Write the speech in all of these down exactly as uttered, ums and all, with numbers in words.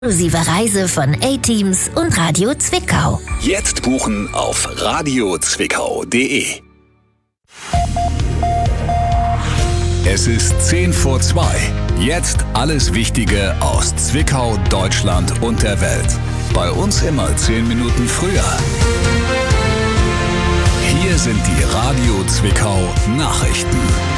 Exklusive Reise von A-Teams und Radio Zwickau. Jetzt buchen auf radio zwickau punkt de. Es ist zehn vor zwei. Jetzt alles Wichtige aus Zwickau, Deutschland und der Welt. Bei uns immer zehn Minuten früher. Hier sind die Radio Zwickau Nachrichten.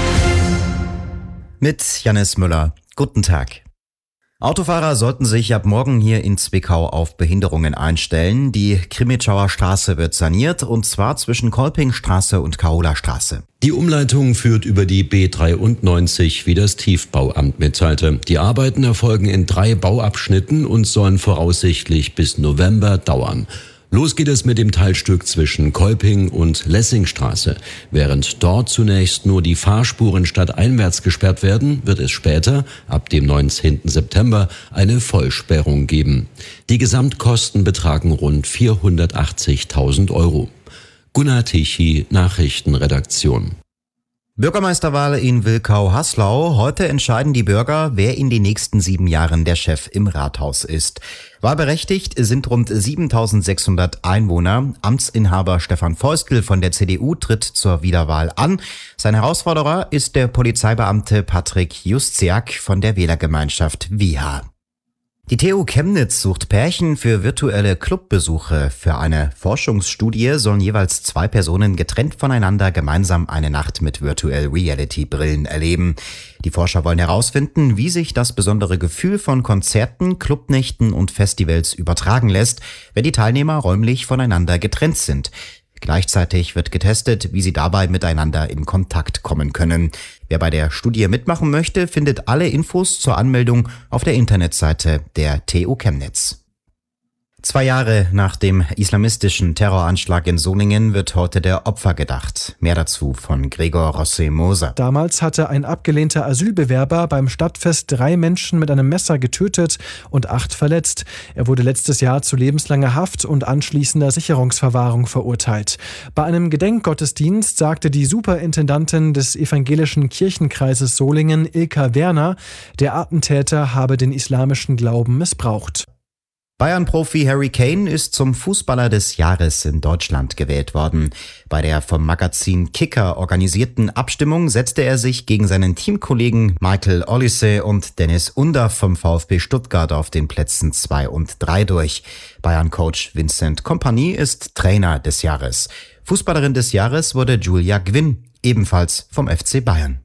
Mit Jannis Müller. Guten Tag. Autofahrer sollten sich ab morgen hier in Zwickau auf Behinderungen einstellen. Die Krimitschauer Straße wird saniert, und zwar zwischen Kolpingstraße und Karola-Straße. Die Umleitung führt über die B dreiundneunzig, wie das Tiefbauamt mitteilte. Die Arbeiten erfolgen in drei Bauabschnitten und sollen voraussichtlich bis November dauern. Los geht es mit dem Teilstück zwischen Kolping und Lessingstraße. Während dort zunächst nur die Fahrspuren stadteinwärts gesperrt werden, wird es später, ab dem neunzehnten September, eine Vollsperrung geben. Die Gesamtkosten betragen rund vierhundertachtzigtausend Euro. Gunnar Tichy, Nachrichtenredaktion. Bürgermeisterwahl in Wilkau-Haslau. Heute entscheiden die Bürger, wer in den nächsten sieben Jahren der Chef im Rathaus ist. Wahlberechtigt sind rund siebentausendsechshundert Einwohner. Amtsinhaber Stefan Feustel von der C D U tritt zur Wiederwahl an. Sein Herausforderer ist der Polizeibeamte Patrick Juszczak von der Wählergemeinschaft Wiha. Die T U Chemnitz sucht Pärchen für virtuelle Clubbesuche. Für eine Forschungsstudie sollen jeweils zwei Personen getrennt voneinander gemeinsam eine Nacht mit Virtual Reality Brillen erleben. Die Forscher wollen herausfinden, wie sich das besondere Gefühl von Konzerten, Clubnächten und Festivals übertragen lässt, wenn die Teilnehmer räumlich voneinander getrennt sind. Gleichzeitig wird getestet, wie sie dabei miteinander in Kontakt kommen können. Wer bei der Studie mitmachen möchte, findet alle Infos zur Anmeldung auf der Internetseite der T U Chemnitz. Zwei Jahre nach dem islamistischen Terroranschlag in Solingen wird heute der Opfer gedacht. Mehr dazu von Gregor Rossi-Moser. Damals hatte ein abgelehnter Asylbewerber beim Stadtfest drei Menschen mit einem Messer getötet und acht verletzt. Er wurde letztes Jahr zu lebenslanger Haft und anschließender Sicherungsverwahrung verurteilt. Bei einem Gedenkgottesdienst sagte die Superintendantin des evangelischen Kirchenkreises Solingen, Ilka Werner, der Attentäter habe den islamischen Glauben missbraucht. Bayern-Profi Harry Kane ist zum Fußballer des Jahres in Deutschland gewählt worden. Bei der vom Magazin Kicker organisierten Abstimmung setzte er sich gegen seinen Teamkollegen Michael Olise und Dennis Undaff vom VfB Stuttgart auf den Plätzen zwei und drei durch. Bayern-Coach Vincent Kompany ist Trainer des Jahres. Fußballerin des Jahres wurde Julia Gwynn, ebenfalls vom F C Bayern.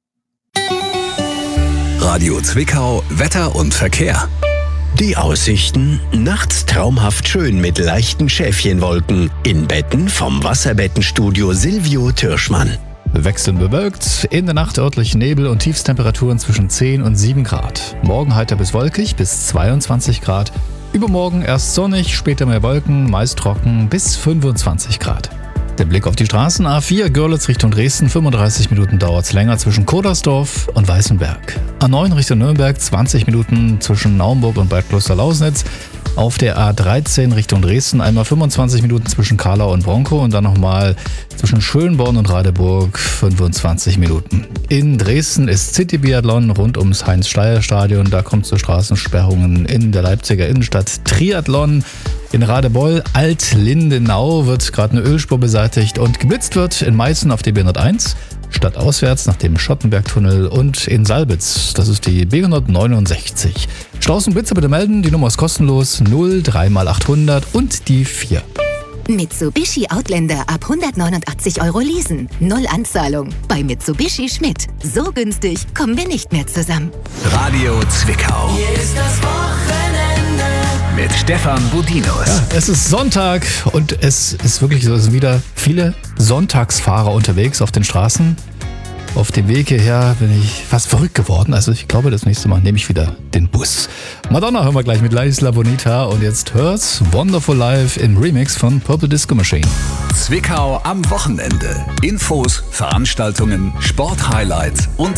Radio Zwickau, Wetter und Verkehr. Die Aussichten: nachts traumhaft schön mit leichten Schäfchenwolken. In Betten vom Wasserbettenstudio Silvio Türschmann. Wechselnd bewölkt, in der Nacht örtlich Nebel und Tiefstemperaturen zwischen zehn und sieben Grad. Morgen heiter bis wolkig bis zweiundzwanzig Grad. Übermorgen erst sonnig, später mehr Wolken, meist trocken bis fünfundzwanzig Grad. Der Blick auf die Straßen: A vier Görlitz Richtung Dresden, fünfunddreißig Minuten dauert's länger zwischen Kodersdorf und Weißenberg. A neun Richtung Nürnberg, zwanzig Minuten zwischen Naumburg und Bad Kloster-Lausnitz. Auf der A dreizehn Richtung Dresden einmal fünfundzwanzig Minuten zwischen Kahlau und Bronkow und dann nochmal zwischen Schönborn und Radeburg fünfundzwanzig Minuten. In Dresden ist City-Biathlon rund ums Heinz-Steier-Stadion. Da kommt es zu Straßensperrungen in der Leipziger Innenstadt. Triathlon in Radebeul, Alt-Lindenau wird gerade eine Ölspur beseitigt und geblitzt wird in Meißen auf die B hunderteins, stadtauswärts nach dem Schottenbergtunnel, und in Salbitz, das ist die B hundertneunundsechzig. Staus und Blitzer bitte melden, die Nummer ist kostenlos, null drei mal achthundert und die vier. Mitsubishi Outlander ab hundertneunundachtzig Euro leasen. Null Anzahlung. Bei Mitsubishi Schmidt. So günstig kommen wir nicht mehr zusammen. Radio Zwickau. Hier ist das Wochenende mit Stefan Budinus. Ja, es ist Sonntag und es ist wirklich so, es sind wieder viele Sonntagsfahrer unterwegs auf den Straßen. Auf dem Weg hierher bin ich fast verrückt geworden. Also ich glaube, das nächste Mal nehme ich wieder den Bus. Madonna hören wir gleich mit La Isla Bonita, und jetzt hört's Wonderful Life im Remix von Purple Disco Machine. Zwickau am Wochenende. Infos, Veranstaltungen, Sporthighlights und